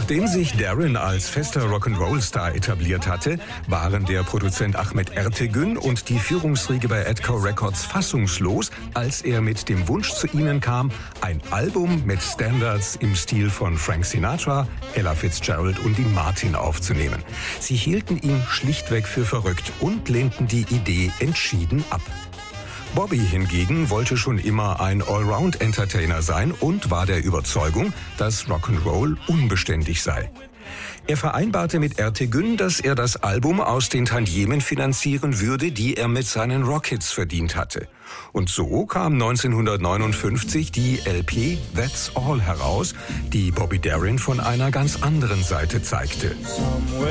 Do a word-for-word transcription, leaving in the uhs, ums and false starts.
Nachdem sich Darin als fester Rock'n'Roll-Star etabliert hatte, waren der Produzent Ahmet Ertegün und die Führungsriege bei Atco Records fassungslos, als er mit dem Wunsch zu ihnen kam, ein Album mit Standards im Stil von Frank Sinatra, Ella Fitzgerald und Dean Martin aufzunehmen. Sie hielten ihn schlichtweg für verrückt und lehnten die Idee entschieden ab. Bobby hingegen wollte schon immer ein Allround-Entertainer sein und war der Überzeugung, dass Rock'n'Roll unbeständig sei. Er vereinbarte mit Ertegün, dass er das Album aus den Tantiemen finanzieren würde, die er mit seinen Rockhits verdient hatte. Und so kam neunzehnhundertneunundfünfzig die L P That's All heraus, die Bobby Darin von einer ganz anderen Seite zeigte.